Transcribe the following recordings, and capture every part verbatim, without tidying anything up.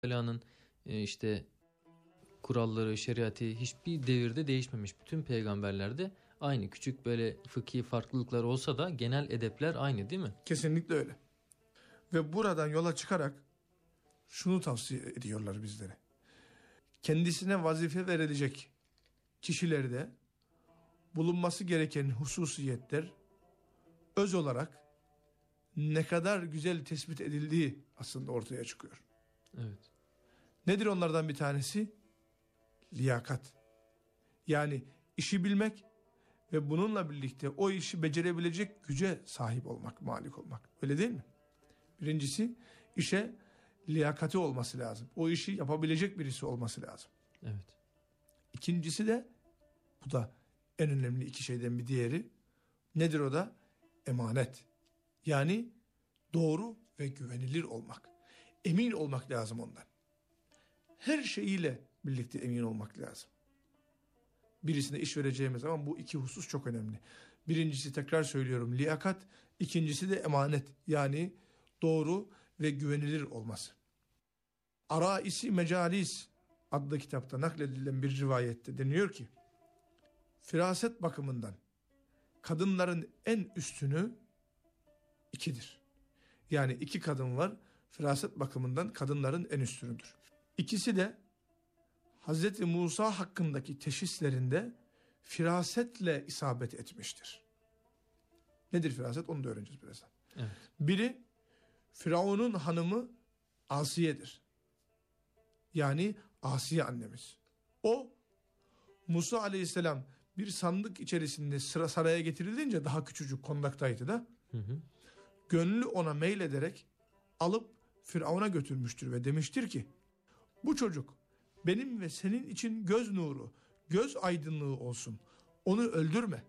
Teala'nın e, işte kuralları, şeriatı hiçbir devirde değişmemiş. Bütün peygamberlerde aynı. Küçük böyle fıkhi farklılıklar olsa da genel edepler aynı, değil mi? Kesinlikle öyle. Ve buradan yola çıkarak şunu tavsiye ediyorlar bizlere. Kendisine vazife verilecek kişilerde bulunması gereken hususiyetler öz olarak ne kadar güzel tespit edildiği aslında ortaya çıkıyor. Evet. Nedir onlardan bir tanesi? Liyakat. Yani işi bilmek ve bununla birlikte o işi becerebilecek güce sahip olmak, malik olmak. Öyle değil mi? Birincisi işe liyakati olması lazım. O işi yapabilecek birisi olması lazım. Evet. İkincisi de, bu da en önemli iki şeyden bir diğeri. Nedir o da? Emanet. Yani doğru ve güvenilir olmak. Emin olmak lazım ondan. Her şeyiyle birlikte emin olmak lazım. Birisine iş vereceğimiz zaman bu iki husus çok önemli. Birincisi, tekrar söylüyorum, liyakat. İkincisi de emanet. Yani doğru ve güvenilir olması. Araisi Mecalis adlı kitapta nakledilen bir rivayette deniyor ki, firaset bakımından kadınların en üstünü ikidir. Yani iki kadın var, firaset bakımından kadınların en üstünüdür. İkisi de Hazreti Musa hakkındaki teşhislerinde firasetle isabet etmiştir. Nedir firaset? Onu da öğreneceğiz birazdan. Evet. Biri Firavun'un hanımı Asiye'dir. Yani Asiye annemiz. O Musa aleyhisselam bir sandık içerisinde sıra saraya getirilince, daha küçücük kondaktaydı da, hı hı. gönlü ona meylederek alıp Firavun'a götürmüştür ve demiştir ki, bu çocuk benim ve senin için göz nuru, göz aydınlığı olsun. Onu öldürme.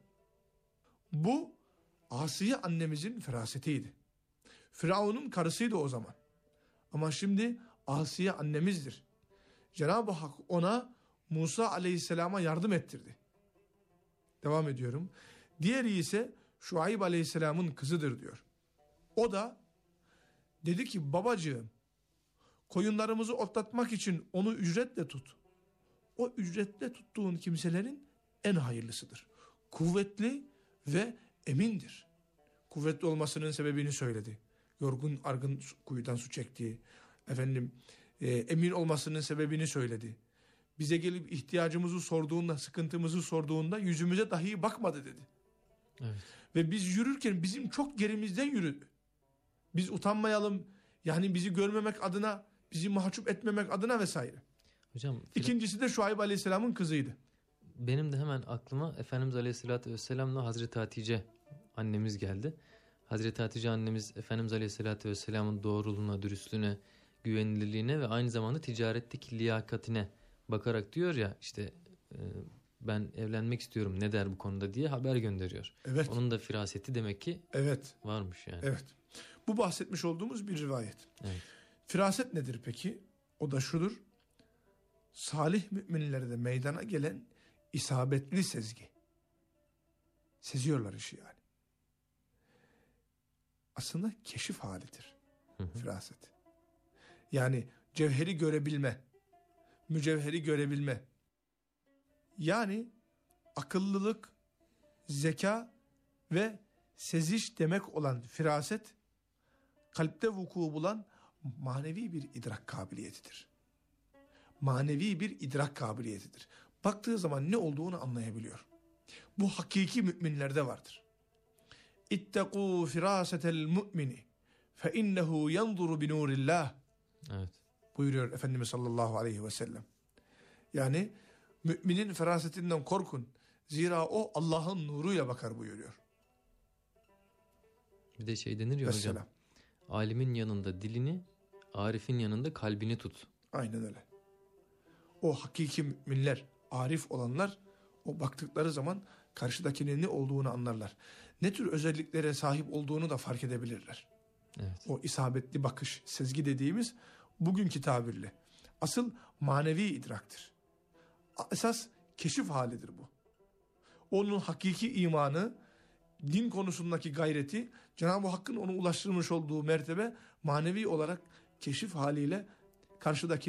Bu Asiye annemizin firasetiydi. Firavun'un karısıydı o zaman. Ama şimdi Asiye annemizdir. Cenab-ı Hak ona Musa aleyhisselama yardım ettirdi. Devam ediyorum. Diğeri ise Şuayb aleyhisselamın kızıdır diyor. O da dedi ki, babacığım, koyunlarımızı otlatmak için onu ücretle tut. O ücretle tuttuğun kimselerin en hayırlısıdır. Kuvvetli ve emindir. Kuvvetli olmasının sebebini söyledi. Yorgun argın kuyudan su çektiği, efendim e, emin olmasının sebebini söyledi. Bize gelip ihtiyacımızı sorduğunda, sıkıntımızı sorduğunda yüzümüze dahi bakmadı dedi. Evet. Ve biz yürürken bizim çok gerimizden yürüdü. Biz utanmayalım, yani bizi görmemek adına, bizi mahcup etmemek adına vesaire. Hocam, İkincisi de Şuayb Aleyhisselam'ın kızıydı. Benim de hemen aklıma Efendimiz Aleyhisselatü Vesselam'la Hazreti Hatice annemiz geldi. Hazreti Hatice annemiz Efendimiz Aleyhisselatü Vesselam'ın doğruluğuna, dürüstlüğüne, güvenilirliğine ve aynı zamanda ticaretteki liyakatine bakarak diyor ya, işte e, ben evlenmek istiyorum, ne der bu konuda diye haber gönderiyor. Evet. Onun da firaseti demek ki evet. varmış yani. Evet. Bu bahsetmiş olduğumuz bir rivayet. Evet. Firaset nedir peki? O da şudur: salih müminlerde meydana gelen isabetli sezgi. Seziyorlar işi yani. Aslında keşif halidir hı hı. firaset. Yani cevheri görebilme, mücevheri görebilme. Yani akıllılık, zeka ve seziş demek olan firaset, kalpte vuku bulan manevi bir idrak kabiliyetidir. Manevi bir idrak kabiliyetidir. Baktığı zaman ne olduğunu anlayabiliyor. Bu hakiki müminlerde vardır. İttekû firâsetel mu'mini fe innehu yanzuru bi nurillah. Evet. Buyuruyor Efendimiz sallallahu aleyhi ve sellem. Yani müminin ferasetinden korkun. Zira o Allah'ın nuruyla bakar buyuruyor. Bir de şey denir ya Mesela. hocam. Alimin yanında dilini, arifin yanında kalbini tut. Aynen öyle. O hakiki müminler, arif olanlar, o baktıkları zaman karşıdakinin ne olduğunu anlarlar. Ne tür özelliklere sahip olduğunu da fark edebilirler. Evet. O isabetli bakış, sezgi dediğimiz bugünkü tabirle asıl manevi idraktır. Esas keşif halidir bu. Onun hakiki imanı, din konusundaki gayreti, Cenab-ı Hakk'ın onu ulaştırmış olduğu mertebe manevi olarak keşif haliyle karşıdaki